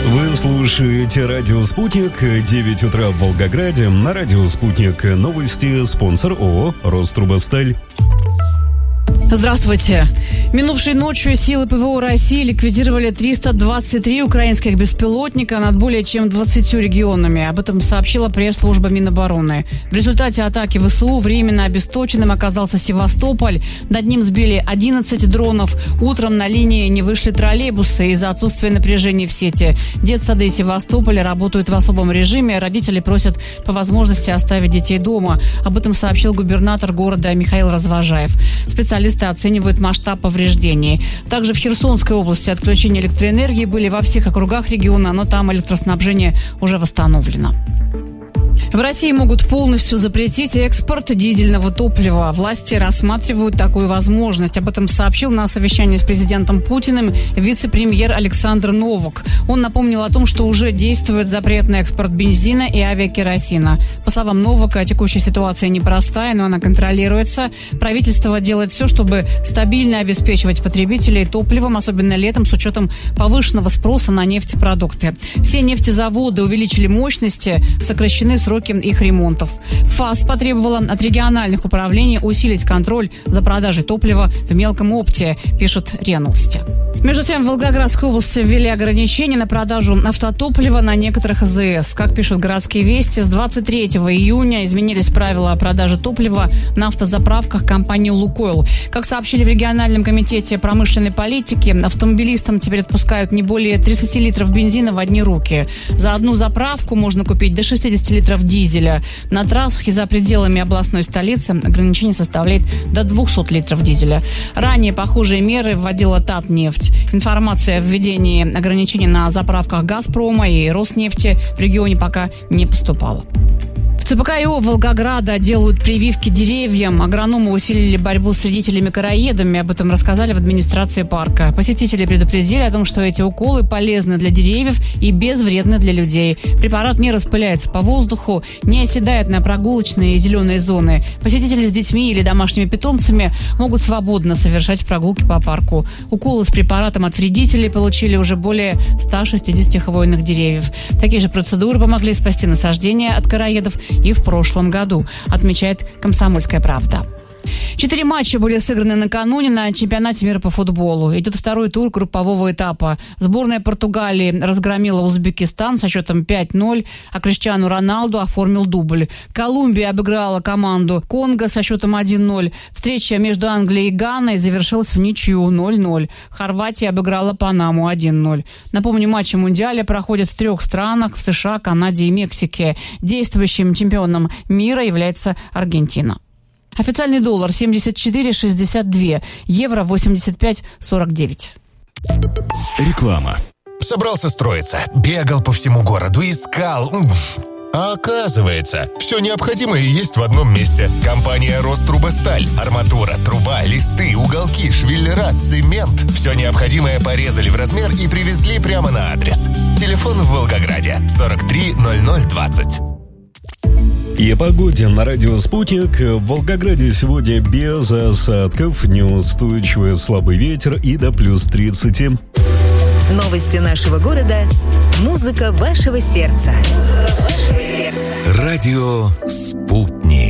Вы слушаете радио «Спутник», 9 утра в Волгограде. На радио «Спутник» новости. Спонсор ООО «Рострубосталь». Здравствуйте. Минувшей ночью силы ПВО России ликвидировали 323 украинских беспилотника над более чем 20 регионами. Об этом сообщила пресс-служба Минобороны. В результате атаки ВСУ временно обесточенным оказался Севастополь. Над ним сбили 11 дронов. Утром на линии не вышли троллейбусы из-за отсутствия напряжения в сети. Детсады Севастополя работают в особом режиме. Родители просят по возможности оставить детей дома. Об этом сообщил губернатор города Михаил Развожаев. Специалисты оценивают масштаб повреждений. Также в Херсонской области отключения электроэнергии были во всех округах региона, но там электроснабжение уже восстановлено. В России могут полностью запретить экспорт дизельного топлива. Власти рассматривают такую возможность. Об этом сообщил на совещании с президентом Путиным вице-премьер Александр Новак. Он напомнил о том, что уже действует запрет на экспорт бензина и авиакеросина. По словам Новака, текущая ситуация непростая, но она контролируется. Правительство делает все, чтобы стабильно обеспечивать потребителей топливом, особенно летом, с учетом повышенного спроса на нефтепродукты. Все нефтезаводы увеличили мощности, сокращены сроки их ремонтов. ФАС потребовала от региональных управлений усилить контроль за продажей топлива в мелком опте, пишут РИА Новости. Между тем, в Волгоградской области ввели ограничения на продажу автотоплива на некоторых АЗС. Как пишут городские вести, с 23 июня изменились правила о продаже топлива на автозаправках компании «Лукойл». Как сообщили в региональном комитете промышленной политики, автомобилистам теперь отпускают не более 30 литров бензина в одни руки. За одну заправку можно купить до 60 литров дизеля. На трассах и за пределами областной столицы ограничение составляет до 200 литров дизеля. Ранее похожие меры вводила Татнефть. Информация о введении ограничений на заправках «Газпрома» и «Роснефти» в регионе пока не поступала. В ЦПК-ИО Волгограда делают прививки деревьям. Агрономы усилили борьбу с вредителями-короедами. Об этом рассказали в администрации парка. Посетители предупредили о том, что эти уколы полезны для деревьев и безвредны для людей. Препарат не распыляется по воздуху, не оседает на прогулочные и зеленые зоны. Посетители с детьми или домашними питомцами могут свободно совершать прогулки по парку. Уколы с препаратом от вредителей получили уже более 160 хвойных деревьев. Такие же процедуры помогли спасти насаждения от короедов и в прошлом году, отмечает «Комсомольская правда». 4 матча были сыграны накануне на чемпионате мира по футболу. Идет второй тур группового этапа. Сборная Португалии разгромила Узбекистан со счетом 5-0, а Криштиану Роналду оформил дубль. Колумбия обыграла команду Конго со счетом 1-0. Встреча между Англией и Ганой завершилась в ничью 0-0. Хорватия обыграла Панаму 1-0. Напомню, матчи Мундиаля проходят в 3 странах – в США, Канаде и Мексике. Действующим чемпионом мира является Аргентина. Официальный доллар 74,62, евро 85,49. Реклама. Собрался строиться, бегал по всему городу, искал. А оказывается, все необходимое есть в одном месте. Компания «Рострубосталь». Арматура, труба, листы, уголки, швеллера, цемент. Все необходимое порезали в размер и привезли прямо на адрес. Телефон в Волгограде 43 0020. И о погоде на радио «Спутник». В Волгограде сегодня без осадков, неустойчивый слабый ветер и до плюс 30. Новости нашего города. Музыка вашего сердца. Радио «Спутник».